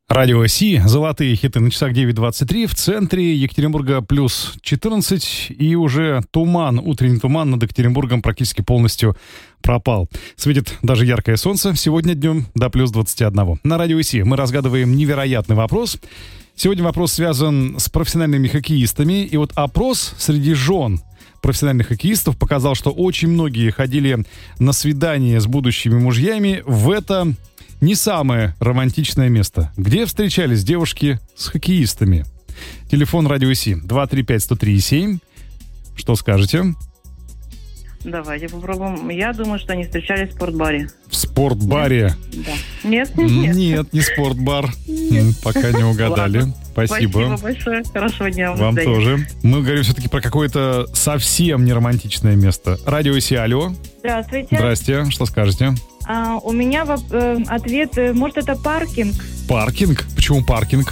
Радио Си, золотые хиты на часах 9:23, в центре Екатеринбурга плюс 14, и уже туман, утренний туман над Екатеринбургом практически полностью пропал. Светит даже яркое солнце, сегодня днем до плюс 21. На Радио Си мы разгадываем невероятный вопрос. Сегодня вопрос связан с профессиональными хоккеистами, и вот опрос среди жен профессиональных хоккеистов показал, что очень многие ходили на свидания с будущими мужьями в это не самое романтичное место. Где встречались девушки с хоккеистами? Телефон Радио Си 235-103-7. Что скажете? Давайте попробуем. Я думаю, что они встречались в спортбаре. В спортбаре? Да. Нет? Нет, не спортбар. Пока не угадали. Ладно. Спасибо. Спасибо большое. Хорошего дня. Вам тоже. Мы говорим все-таки про какое-то совсем не романтичное место. Радио Си, алло. Здравствуйте. Здрасте. Что скажете? У меня ответ, может, это паркинг? Паркинг? Почему паркинг?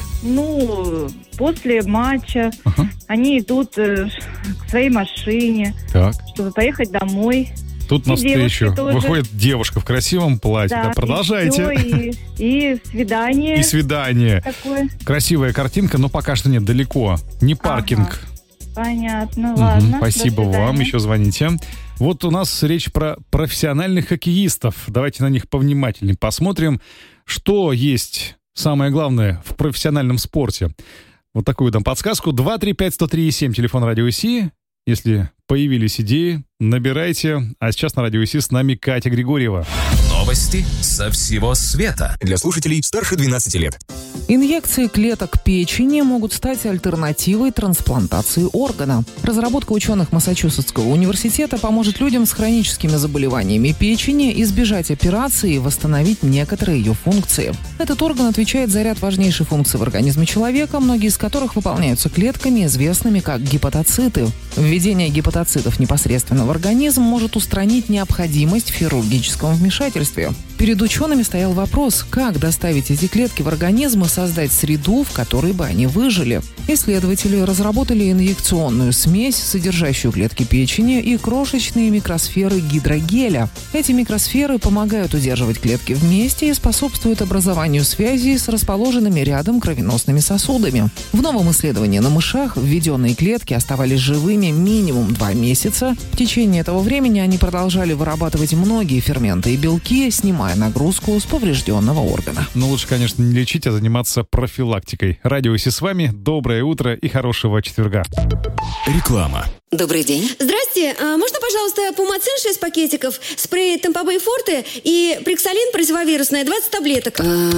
После матча они идут к своей машине, чтобы поехать домой. Тут навстречу выходит девушка в красивом платье. Да, продолжайте. И свидание. И свидание. Такое. Красивая картинка, но пока что нет, далеко. Не паркинг. Понятно, ладно. Спасибо вам, еще звоните. Вот у нас речь про профессиональных хоккеистов. Давайте на них повнимательнее посмотрим, что есть самое главное в профессиональном спорте. Вот такую дам подсказку. 235-103-7, телефон Радио Си. Если появились идеи, набирайте. А сейчас на Радио Си с нами Катя Григорьева. Новости со всего света. Для слушателей старше 12 лет. Инъекции клеток печени могут стать альтернативой трансплантации органа. Разработка ученых Массачусетского университета поможет людям с хроническими заболеваниями печени избежать операции и восстановить некоторые ее функции. Этот орган отвечает за ряд важнейших функций в организме человека, многие из которых выполняются клетками, известными как гепатоциты. Введение гепатоцитов непосредственно в организм может устранить необходимость в хирургическом вмешательстве. Перед учеными стоял вопрос, как доставить эти клетки в организм и создать среду, в которой бы они выжили. Исследователи разработали инъекционную смесь, содержащую клетки печени и крошечные микросферы гидрогеля. Эти микросферы помогают удерживать клетки вместе и способствуют образованию связей с расположенными рядом кровеносными сосудами. В новом исследовании на мышах введенные клетки оставались живыми минимум 2 месяца. В течение этого времени они продолжали вырабатывать многие ферменты и белки, снимая нагрузку с поврежденного органа. Лучше, конечно, не лечить, а заниматься профилактикой. Радио Си с вами. Доброе утро и хорошего четверга. Реклама. Добрый день. Здрасте. Можно, пожалуйста, Пумацин 6 пакетиков, спрей Темпобей Форте и Приксалин противовирусное 20 таблеток?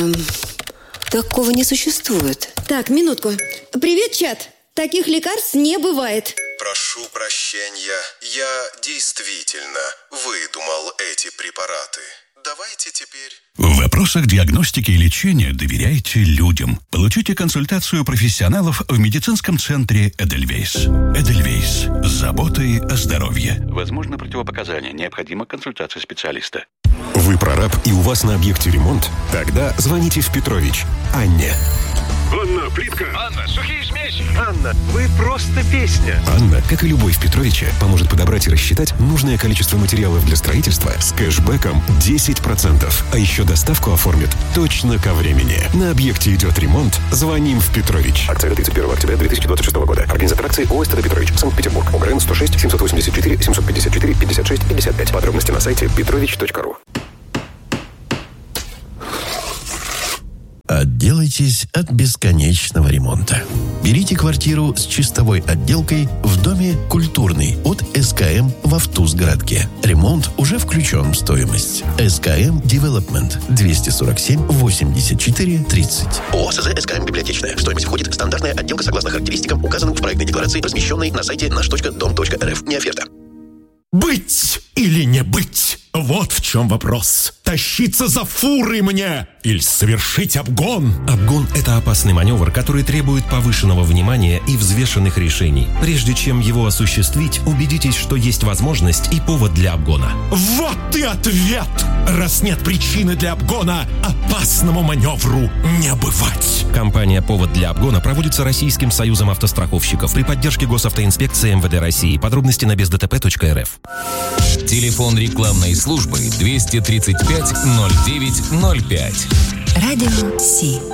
Такого не существует. Так, минутку. Привет, чат. Таких лекарств не бывает. Прошу прощения, я действительно выдумал эти препараты. Давайте теперь... В вопросах диагностики и лечения доверяйте людям. Получите консультацию профессионалов в медицинском центре «Эдельвейс». «Эдельвейс» с заботой о здоровье. Возможно, противопоказания. Необходима консультация специалиста. Вы прораб и у вас на объекте ремонт? Тогда звоните в Петрович. Анне. Анна, плитка. Анна, сухие смеси. Анна, вы просто песня. Анна, как и любой в Петровиче, поможет подобрать и рассчитать нужное количество материалов для строительства с кэшбэком 10%. А еще доставку оформит точно ко времени. На объекте идет ремонт, звоним в Петрович. Акция до 31 октября 2026 года. Организатор акции ОСТ Петрович, Санкт-Петербург. ОГРН 106 784 754 56 55. Подробности на сайте petrovich.ru. Отделайтесь от бесконечного ремонта. Берите квартиру с чистовой отделкой в доме «Культурный» от СКМ в Автузгородке. Ремонт уже включен в стоимость. СКМ Development 247 84 30. ОСЗ СКМ библиотечная. В стоимость входит стандартная отделка согласно характеристикам, указанным в проектной декларации, размещенной на сайте наш.дом.рф. Не оферта. Быть или не быть? Вот в чем вопрос. Тащиться за фурой мне или совершить обгон? Обгон – это опасный маневр, который требует повышенного внимания и взвешенных решений. Прежде чем его осуществить, убедитесь, что есть возможность и повод для обгона. Вот и ответ! Раз нет причины для обгона, опасному маневру не бывать. Компания «Повод для обгона» проводится Российским союзом автостраховщиков при поддержке Госавтоинспекции МВД России. Подробности на бездтп.рф. Телефон рекламной службы 235 09 05. Радио Си.